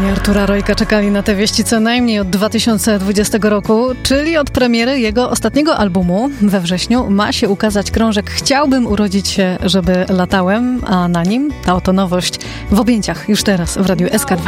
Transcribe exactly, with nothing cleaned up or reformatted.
Fani Artura Rojka czekali na te wieści co najmniej od dwa tysiące dwudziestego roku, czyli od premiery jego ostatniego albumu. We wrześniu ma się ukazać krążek Chciałbym urodzić się, żeby latałem, a na nim ta oto nowość w objęciach już teraz w Radiu S K dwa.